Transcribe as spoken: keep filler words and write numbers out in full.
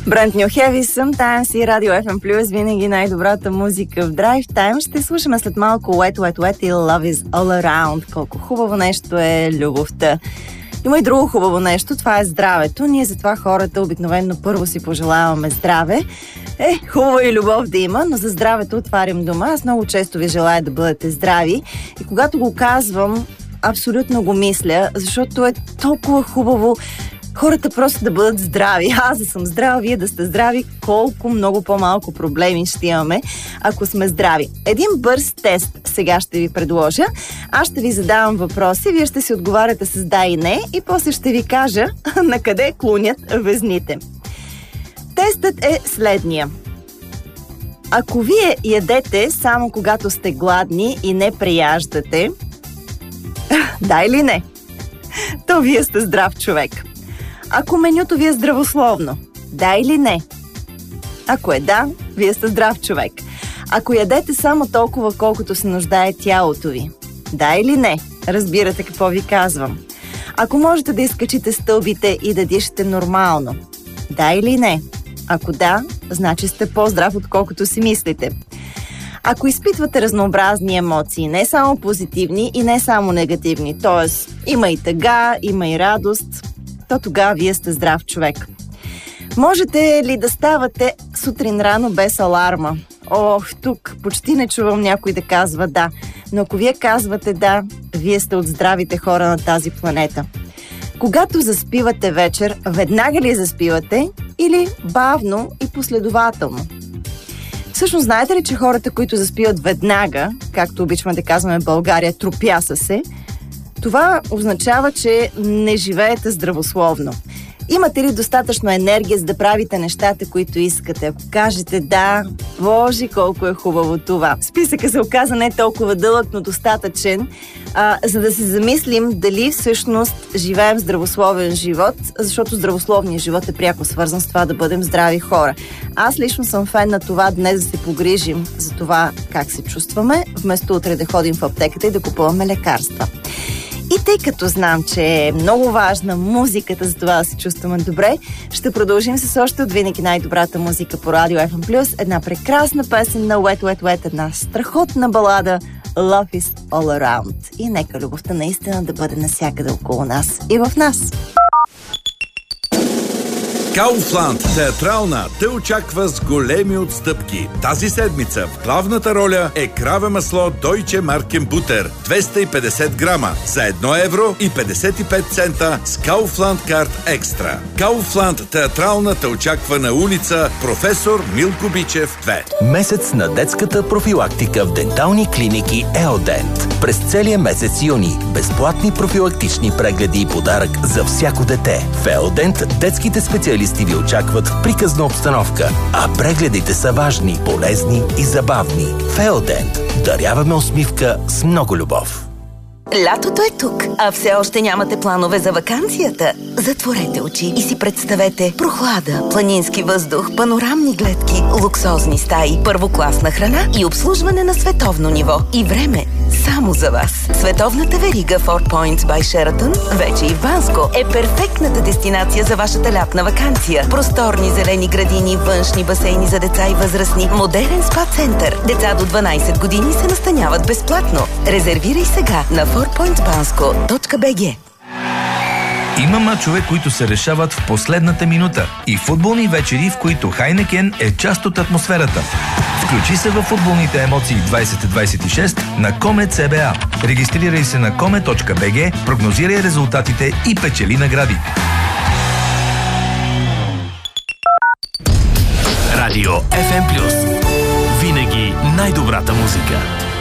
Brand New Heavy, Sometimes и Радио Еф Ем Плюс, винаги най-добрата музика в Drive Time. Ще слушаме след малко Wet Wet Wet и Love is All Around. Колко хубаво нещо е любовта. Има и друго хубаво нещо, това е здравето. Ние затова хората обикновено първо си пожелаваме здраве. Е, хубаво и любов да има, но за здравето отварям дома. Аз много често ви желая да бъдете здрави и когато го казвам, абсолютно го мисля, защото е толкова хубаво хората просто да бъдат здрави. Аз да съм здрава, вие да сте здрави, колко много по-малко проблеми ще имаме, ако сме здрави. Един бърз тест сега ще ви предложа. Аз ще ви задавам въпроси, вие ще си отговаряте с да и не и после ще ви кажа на къде клонят везните. Тестът е следния. Ако вие ядете само когато сте гладни и не преяждате, да или не, то вие сте здрав човек. Ако менюто ви е здравословно, да или не? Ако е да, вие сте здрав човек. Ако ядете само толкова, колкото се нуждае тялото ви, да или не? Разбирате какво ви казвам. Ако можете да изкачите стълбите и да дишате нормално, да или не? Ако да, значи сте по-здрав, отколкото си мислите. Ако изпитвате разнообразни емоции, не само позитивни и не само негативни, т.е. има и тъга, има и радост, то тогава вие сте здрав човек. Можете ли да ставате сутрин рано без аларма? Ох, тук почти не чувам някой да казва да, но ако вие казвате да, вие сте от здравите хора на тази планета. Когато заспивате вечер, веднага ли заспивате или бавно и последователно? Всъщност, знаете ли, че хората, които заспиват веднага, както обичаме да казваме в България, тропяса се, това означава, че не живеете здравословно. Имате ли достатъчно енергия, за да правите нещата, които искате? Ако кажете да, боже, колко е хубаво това. Списъка се оказа не толкова дълъг, но достатъчен, а, за да се замислим дали всъщност живеем здравословен живот, защото здравословният живот е пряко свързан с това да бъдем здрави хора. Аз лично съм фен на това днес да се погрижим за това как се чувстваме, вместо утре да ходим в аптеката и да купуваме лекарства. И тъй като знам, че е много важна музиката за това да се чувстваме добре, ще продължим с още от винаги най-добрата музика по Радио Еф Ем Плюс. Една прекрасна песен на Wet Wet Wet, една страхотна балада Love is All Around. И нека любовта наистина да бъде навсякъде около нас и в нас. Kaufland театрална те очаква с големи отстъпки. Тази седмица в главната роля е краве масло Deutsche Markenbutter двеста и петдесет грама за едно евро и петдесет и пет цента с Kaufland Card Extra. Kaufland театрална те очаква на улица Професор Милко Бичев две. Месец на детската профилактика в дентални клиники Еодент. През целия месец юни безплатни профилактични прегледи и подарък за всяко дете. В Еодент детските специалисти ви очакват в приказна обстановка, а прегледите са важни, полезни и забавни. Феодент. Даряваме усмивка с много любов. Лятото е тук, а все още нямате планове за ваканцията. Затворете очи и си представете прохлада, планински въздух, панорамни гледки, луксозни стаи, първокласна храна и обслужване на световно ниво. И време само за вас. Световната верига Four Points by Sheraton, вече и в Банско, е перфектната дестинация за вашата лятна ваканция. Просторни зелени градини, външни басейни за деца и възрастни, модерен спа-център. Деца до дванайсет години се настаняват безплатно. Резервирай сега на four points bansko точка би джи. Има мачове, които се решават в последната минута и футболни вечери, в които Хайнекен е част от атмосферата. Включи се във футболните емоции двайсет двайсет и шест на Коме Це Бе А. Регистрирай се на коме точка би джи, прогнозирай резултатите и печели награди. Радио Еф Ем Плюс. Винаги най-добрата музика.